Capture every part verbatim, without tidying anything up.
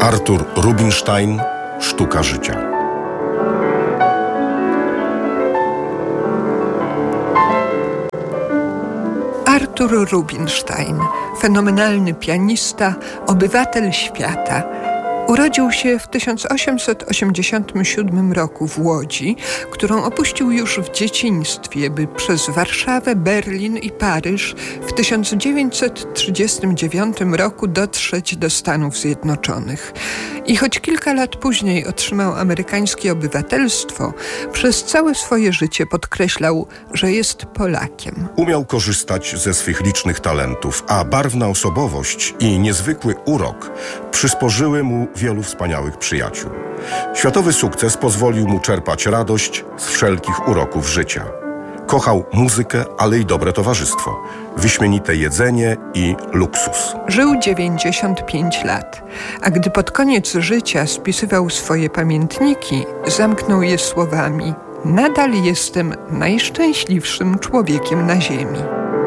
Artur Rubinstein, Sztuka życia. Artur Rubinstein, fenomenalny pianista, obywatel świata. Urodził się w tysiąc osiemset osiemdziesiątym siódmym roku w Łodzi, którą opuścił już w dzieciństwie, by przez Warszawę, Berlin i Paryż w tysiąc dziewięćset trzydziestym dziewiątym roku dotrzeć do Stanów Zjednoczonych. I choć kilka lat później otrzymał amerykańskie obywatelstwo, przez całe swoje życie podkreślał, że jest Polakiem. Umiał korzystać ze swych licznych talentów, a barwna osobowość i niezwykły urok przysporzyły mu wielu wspaniałych przyjaciół. Światowy sukces pozwolił mu czerpać radość z wszelkich uroków życia. Kochał muzykę, ale i dobre towarzystwo, wyśmienite jedzenie i luksus. Żył dziewięćdziesiąt pięć lat, a gdy pod koniec życia spisywał swoje pamiętniki, zamknął je słowami: nadal jestem najszczęśliwszym człowiekiem na ziemi.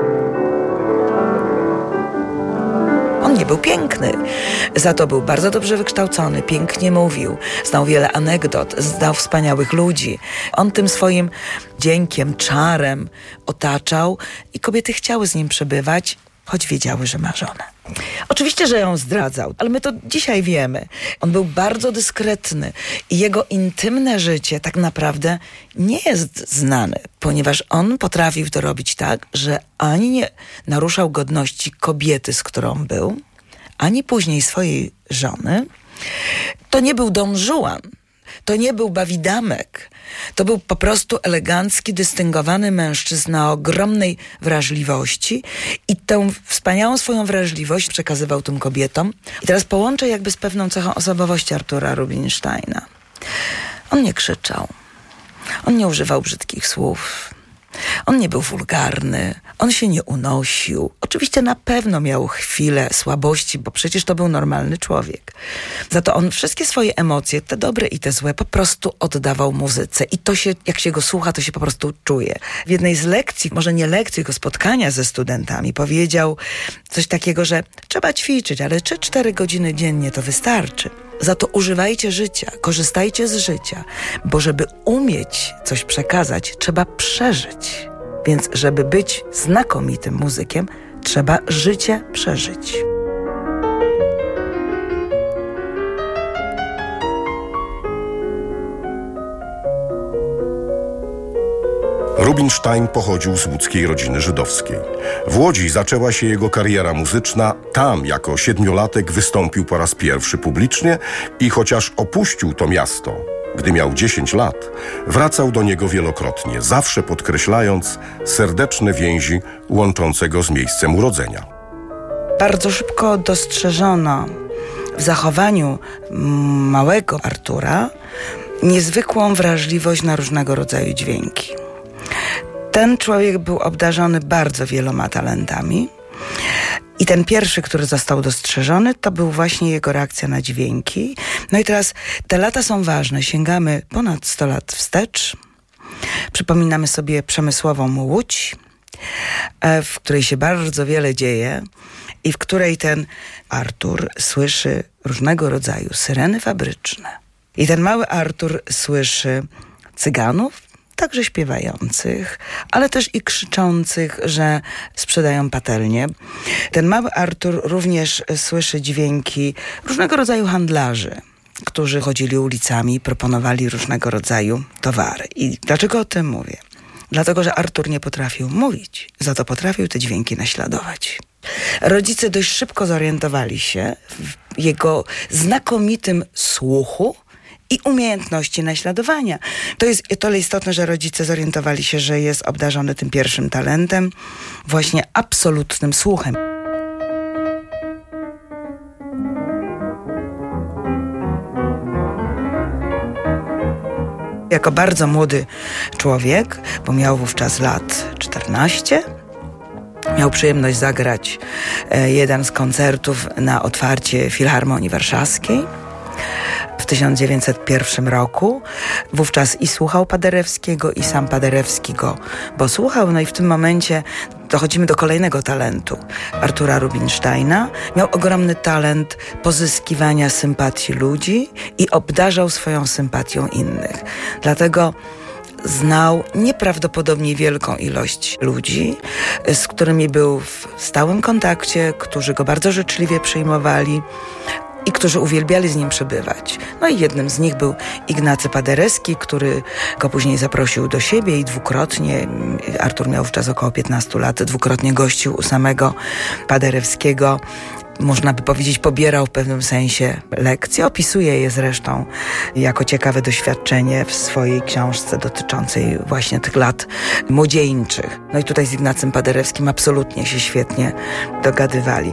On nie był piękny, za to był bardzo dobrze wykształcony, pięknie mówił, znał wiele anegdot, znał wspaniałych ludzi. On tym swoim dziękiem, czarem otaczał i kobiety chciały z nim przebywać, choć wiedziały, że ma żonę. Oczywiście, że ją zdradzał, ale my to dzisiaj wiemy. On był bardzo dyskretny i jego intymne życie tak naprawdę nie jest znane, ponieważ on potrafił to robić tak, że ani nie naruszał godności kobiety, z którą był, ani później swojej żony. To nie był Don Juan, to nie był Bawidamek. To był po prostu elegancki, dystyngowany mężczyzna o ogromnej wrażliwości i tę wspaniałą swoją wrażliwość przekazywał tym kobietom. I teraz połączę jakby z pewną cechą osobowości Artura Rubinsteina. On nie krzyczał. On nie używał brzydkich słów. On nie był wulgarny, on się nie unosił. Oczywiście na pewno miał chwilę słabości, bo przecież to był normalny człowiek. Za to on wszystkie swoje emocje, te dobre i te złe, po prostu oddawał muzyce. I to się, jak się go słucha, to się po prostu czuje. W jednej z lekcji, może nie lekcji, tylko spotkania ze studentami, powiedział coś takiego, że trzeba ćwiczyć, ale trzy cztery godziny dziennie to wystarczy. Za to używajcie życia, korzystajcie z życia, bo żeby umieć coś przekazać, trzeba przeżyć. Więc żeby być znakomitym muzykiem, trzeba życie przeżyć. Rubinstein pochodził z łódzkiej rodziny żydowskiej. W Łodzi zaczęła się jego kariera muzyczna. Tam jako siedmiolatek wystąpił po raz pierwszy publicznie i chociaż opuścił to miasto, gdy miał dziesięć lat, wracał do niego wielokrotnie, zawsze podkreślając serdeczne więzi łączące go z miejscem urodzenia. Bardzo szybko dostrzeżono w zachowaniu małego Artura niezwykłą wrażliwość na różnego rodzaju dźwięki. Ten człowiek był obdarzony bardzo wieloma talentami i ten pierwszy, który został dostrzeżony, to był właśnie jego reakcja na dźwięki. No i teraz te lata są ważne. Sięgamy ponad sto lat wstecz. Przypominamy sobie przemysłową Łódź, w której się bardzo wiele dzieje i w której ten Artur słyszy różnego rodzaju syreny fabryczne. I ten mały Artur słyszy cyganów, także śpiewających, ale też i krzyczących, że sprzedają patelnie. Ten mały Artur również słyszy dźwięki różnego rodzaju handlarzy, którzy chodzili ulicami i proponowali różnego rodzaju towary. I dlaczego o tym mówię? Dlatego, że Artur nie potrafił mówić, za to potrafił te dźwięki naśladować. Rodzice dość szybko zorientowali się w jego znakomitym słuchu i umiejętności naśladowania. To jest o tyle istotne, że rodzice zorientowali się, że jest obdarzony tym pierwszym talentem, właśnie absolutnym słuchem. Jako bardzo młody człowiek, bo miał wówczas lat czternaście, miał przyjemność zagrać jeden z koncertów na otwarcie Filharmonii Warszawskiej. w tysiąc dziewięćset pierwszym roku. Wówczas i słuchał Paderewskiego, i sam Paderewski go, bo słuchał. No i w tym momencie dochodzimy do kolejnego talentu Artura Rubinsteina. Miał ogromny talent pozyskiwania sympatii ludzi i obdarzał swoją sympatią innych. Dlatego znał nieprawdopodobnie wielką ilość ludzi, z którymi był w stałym kontakcie, którzy go bardzo życzliwie przyjmowali i którzy uwielbiali z nim przebywać. No i jednym z nich był Ignacy Paderewski, który go później zaprosił do siebie i dwukrotnie, Artur miał wówczas około piętnastu lat, dwukrotnie gościł u samego Paderewskiego. Można by powiedzieć, pobierał w pewnym sensie lekcje. Opisuje je zresztą jako ciekawe doświadczenie w swojej książce dotyczącej właśnie tych lat młodzieńczych. No i tutaj z Ignacym Paderewskim absolutnie się świetnie dogadywali.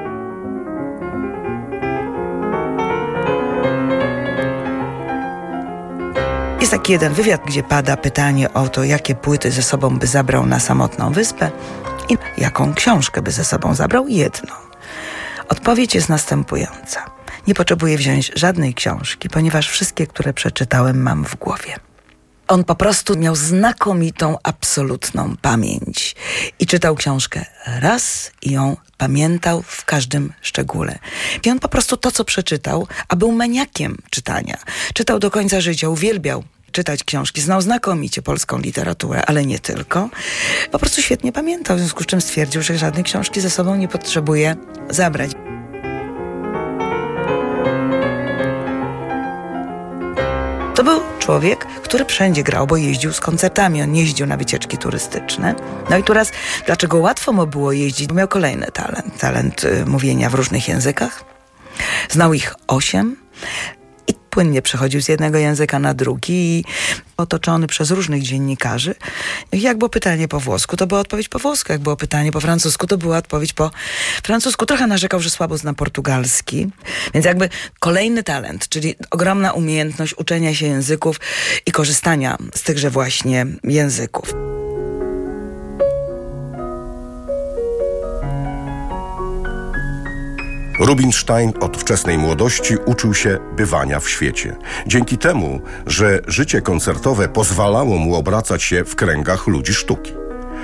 Jest taki jeden wywiad, gdzie pada pytanie o to, jakie płyty ze sobą by zabrał na samotną wyspę i jaką książkę by ze sobą zabrał. Jedną. Odpowiedź jest następująca. Nie potrzebuję wziąć żadnej książki, ponieważ wszystkie, które przeczytałem, mam w głowie. On po prostu miał znakomitą, absolutną pamięć i czytał książkę raz i ją pamiętał w każdym szczególe. I on po prostu to, co przeczytał, a był maniakiem czytania. Czytał do końca życia, uwielbiał czytać książki, znał znakomicie polską literaturę, ale nie tylko. Po prostu świetnie pamiętał, w związku z czym stwierdził, że żadnej książki ze sobą nie potrzebuje zabrać. To był człowiek, który wszędzie grał, bo jeździł z koncertami. On nie jeździł na wycieczki turystyczne. No i teraz, dlaczego łatwo mu było jeździć? Miał kolejny talent. Talent y, mówienia w różnych językach. Znał ich osiem. I płynnie przechodził z jednego języka na drugi i otoczony przez różnych dziennikarzy. Jak było pytanie po włosku, to była odpowiedź po włosku. Jak było pytanie po francusku, to była odpowiedź po francusku. Trochę narzekał, że słabo zna portugalski. Więc jakby kolejny talent, czyli ogromna umiejętność uczenia się języków i korzystania z tychże właśnie języków. Rubinstein od wczesnej młodości uczył się bywania w świecie. Dzięki temu, że życie koncertowe pozwalało mu obracać się w kręgach ludzi sztuki.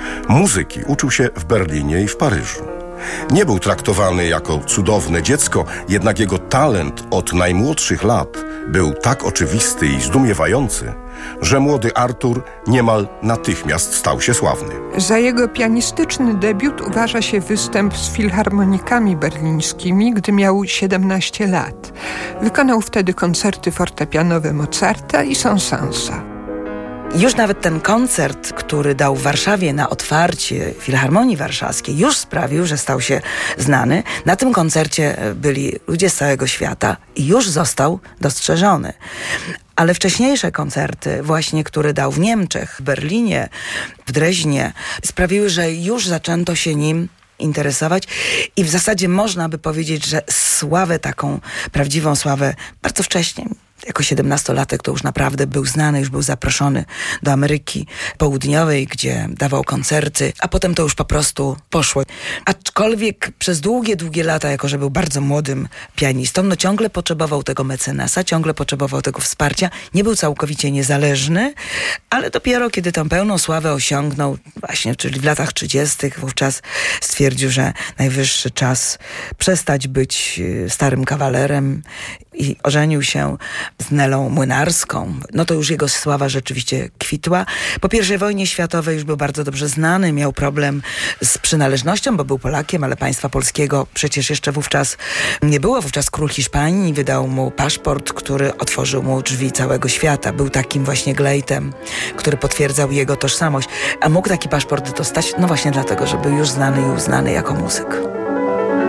Muzyki uczył się w Berlinie i w Paryżu. Nie był traktowany jako cudowne dziecko, jednak jego talent od najmłodszych lat był tak oczywisty i zdumiewający, że młody Artur niemal natychmiast stał się sławny. Za jego pianistyczny debiut uważa się występ z filharmonikami berlińskimi, gdy miał siedemnaście lat. Wykonał wtedy koncerty fortepianowe Mozarta i Saint-Saënsa. Już nawet ten koncert, który dał w Warszawie na otwarcie Filharmonii Warszawskiej, już sprawił, że stał się znany. Na tym koncercie byli ludzie z całego świata i już został dostrzeżony. Ale wcześniejsze koncerty, właśnie które dał w Niemczech, w Berlinie, w Dreźnie, sprawiły, że już zaczęto się nim interesować i w zasadzie można by powiedzieć, że sławę taką, prawdziwą sławę bardzo wcześnie, jako siedemnastolatek to już naprawdę był znany, już był zaproszony do Ameryki Południowej, gdzie dawał koncerty, a potem to już po prostu poszło. Aczkolwiek przez długie, długie lata, jako że był bardzo młodym pianistą, no ciągle potrzebował tego mecenasa, ciągle potrzebował tego wsparcia. Nie był całkowicie niezależny, ale dopiero kiedy tę pełną sławę osiągnął, właśnie, czyli w latach trzydziestych, wówczas stwierdził, że najwyższy czas przestać być starym kawalerem i ożenił się z Nelą Młynarską. No to już jego sława rzeczywiście kwitła. Po pierwszej wojnie światowej już był bardzo dobrze znany, miał problem z przynależnością, bo był Polakiem, ale państwa polskiego przecież jeszcze wówczas nie było. Wówczas król Hiszpanii wydał mu paszport, który otworzył mu drzwi całego świata. Był takim właśnie glejtem, który potwierdzał jego tożsamość. A mógł taki paszport dostać? No właśnie dlatego, że był już znany i uznany jako muzyk.